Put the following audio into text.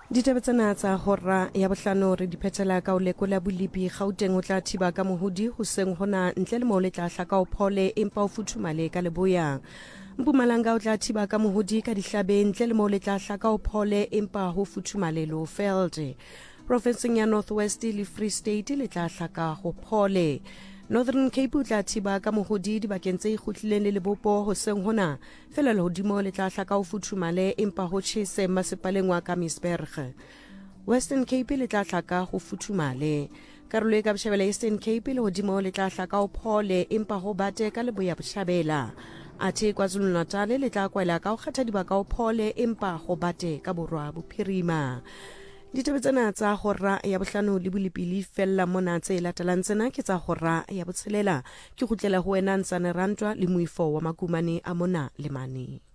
Ditaba tsena tsa hora ya bohlano re di phethela ka o lekola bolipi Gauteng o tla thiba ka mohodi hoseng hona ntle le moo le tla hlaka o phole empa o futhumale ka leboya. Mpumalanga o tla thiba ka mohodi ka dihlabe ntle le moo le tla hlaka o phole empa ho futhumale Lohveld. Provinceng ya North West le Free State le tla hlaka ho phole. Northern Cape o tla thiba ka mohodi dibakeng tse ikgutlileng le Lebopo hoseng hona fela lehodimo le tla hlaka ho futhumale empa ho tjhese masepaleng wa Kamisberg. Western Cape le tla hlaka ho futhumale. Karolo e ka Botjhabela Eastern Cape lehodimo le tla hlaka ho phole empa ho bate ka Leboya Botjhabela. Athe KwaZulu-Natal le tla kwela ka ho kgetha dibaka ho phole empa ho bate ka Borwa Bophirima. Ditaba tsena tsa hora ya bohlano le bolipili fella mona tse latelang tsena ke tsa hora ya botshelela ke kgutlela ho wena Ntsane Rantwa le moifo wa makumane a mona le mane.